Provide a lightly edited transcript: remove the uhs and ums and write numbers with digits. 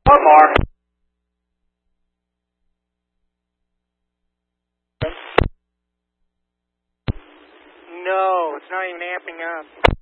One more. No, it's not even amping up.